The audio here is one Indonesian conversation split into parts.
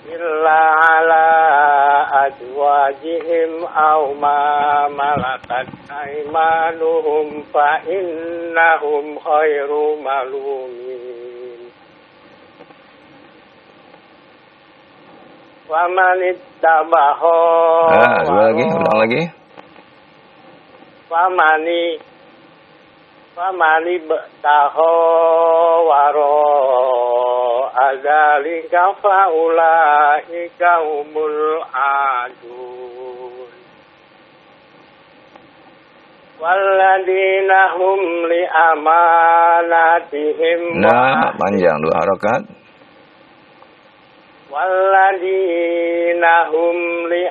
illa ala azwajihim aw ma malakat aymanuhum fa innahum khairu malumin. Wa man ittabaha ulang lagi. Famani taho waro azalika faulaika humul adun walladina hum li amanatihim panjang 2 harakat. Walladina hum li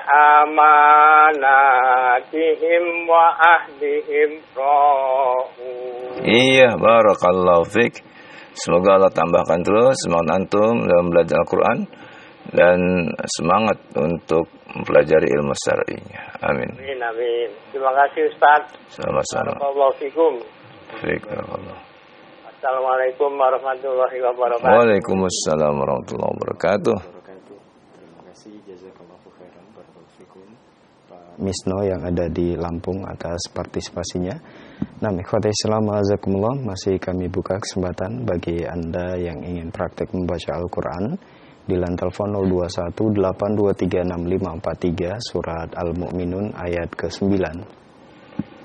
amanatihim wa ahdihim ra'un. Iya, barakallahu fik. Semoga Allah tambahkan terus semangat antum dalam belajar Al-Quran dan semangat untuk mempelajari ilmu syar'inya. Amin. Amin. Terima kasih Ustaz. Sama-sama. Barakallahu fikum. Fik, barakallahu. Assalamualaikum warahmatullahi wabarakatuh. Waalaikumsalam warahmatullahi wabarakatuh. Terima kasih, jazakallahu khairan, barakallahu fikum Pak Misno yang ada di Lampung atas partisipasinya. Nah, ikhwati Islam azakumullah, masih kami buka kesempatan bagi Anda yang ingin praktek membaca Al-Quran di line telepon 021 8236543 surat Al-Mu'minun ayat ke-9.